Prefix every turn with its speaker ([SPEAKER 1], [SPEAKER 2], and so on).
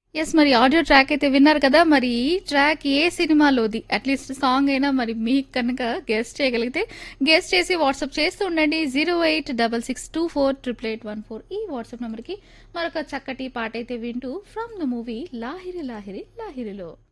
[SPEAKER 1] Yes. మరి audio track అయితే విన్నారు కదా! మరి ఈ ట్రాక్ ఏ సినిమాలోది? అట్‌లీస్ట్ సాంగ్ అయినా మరి మీకు కనుక గెస్ చేయగలిగితే గెస్ చేసి వాట్సాప్ చేస్తూ ఉండండి. 08662488814 ఈ వాట్సాప్ నంబర్‌కి మరొక చక్కటి పాటైతే వింటూ from the movie 'Lahiri Lahiri లాహిరిలో'